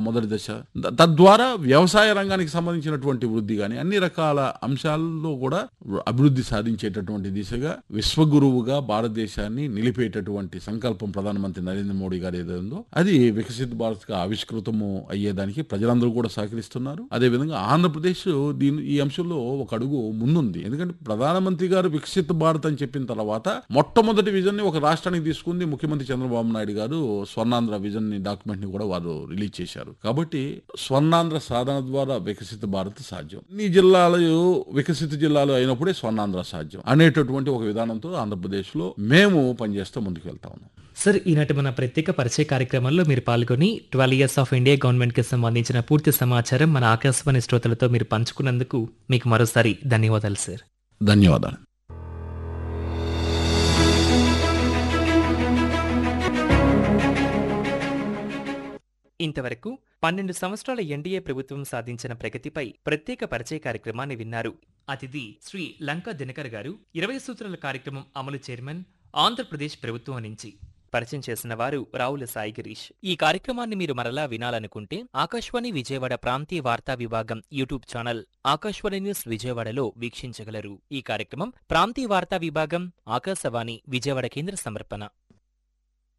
మొదటి దశ. తద్వారా వ్యవసాయ రంగానికి సంబంధించినటువంటి వృద్ధి కానీ అన్ని రకాల అంశాల్లో కూడా అభివృద్ధి సాధించేటటువంటి దిశగా విశ్వగురువుగా భారతదేశాన్ని నిలిపేటటువంటి సంకల్పం ప్రధానమంత్రి నరేంద్ర మోడీ గారు ఏదో అది వికసిత్ భారత్ గా ఆవిష్కృతము అయ్యేదానికి ప్రజలందరూ కూడా సహకరిస్తున్నారు. అదేవిధంగా ఆంధ్రప్రదేశ్ ఈ అంశంలో ఒక అడుగు ముందుంది. ఎందుకంటే ప్రధానమంత్రి గారు వికసిత్ భారత్ అని చెప్పిన తర్వాత మొట్టమొదటి విజన్ ని ఒక రాష్ట్రానికి తీసుకుంది ముఖ్యమంత్రి చంద్రబాబు నాయుడు గారు. స్వర్ణాంధ్ర విజన్ ని డాక్యుమెంట్ ని కూడా వారు రిలీజ్ చేశారు. కాబట్టి స్వర్ణాంధ్ర సాధన ద్వారా వికసిత భారత్ సాధ్యం. ఈ జిల్లాలు వికసిత జిల్లాలు అయినప్పుడే స్వర్ణాంధ్ర సాధ్యం అనేటటువంటి ఒక విధానంతో ఆంధ్రప్రదేశ్ లో మేము పనిచేస్తూ ముందుకు వెళ్తా ఉన్నాం. సార్, ఈనాటి మన ప్రత్యేక పరిచయ కార్యక్రమంలో మీరు పాల్గొని 12 years ఆఫ్ ఇండియా గవర్నమెంట్ కి సంబంధించిన పూర్తి సమాచారం మన ఆకాశవాణి శ్రోతలతో మీరు పంచుకున్నందుకు మీకు మరోసారి ధన్యవాదాలు సార్. ధన్యవాదాలు. ఇంతవరకు 12 సంవత్సరాల ఎన్డీఏ ప్రభుత్వం సాధించిన ప్రగతిపై ప్రత్యేక పరిచయ కార్యక్రమాన్ని విన్నారు. అతిథి శ్రీ లంకా దినకర్ గారు, 20 సూత్రాల కార్యక్రమం అమలు చైర్మన్, ఆంధ్రప్రదేశ్ ప్రభుత్వం నుంచి. పరిచయం చేసిన వారు రావుల సాయి గిరీష్. ఈ కార్యక్రమాన్ని మీరు మరలా వినాలనుకుంటే ఆకాశవాణి విజయవాడ ప్రాంతీయ వార్తా విభాగం యూట్యూబ్ ఛానల్ ఆకాశవాణి న్యూస్ విజయవాడలో వీక్షించగలరు. ఈ కార్యక్రమం ప్రాంతీయ వార్తా విభాగం, ఆకాశవాణి విజయవాడ కేంద్ర సమర్పణ.